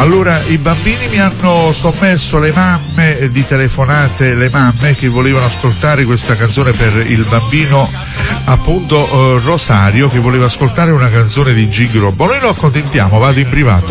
Allora, i bambini mi hanno sommerso le mamme di telefonate, le mamme che volevano ascoltare questa canzone per il bambino, appunto Rosario, che voleva ascoltare una canzone di Gigrobbo. Noi lo accontentiamo, vado in privato.